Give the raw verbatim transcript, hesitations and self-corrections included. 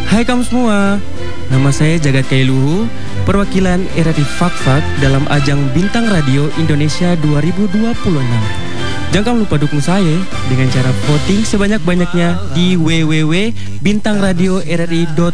Hai kamu semua, nama saya Jagat Kailuhu, perwakilan R R I Fak-Fak dalam ajang Bintang Radio Indonesia dua ribu dua puluh enam. Jangan lupa dukung saya dengan cara voting sebanyak-banyaknya di w w w titik bintang radio r r i titik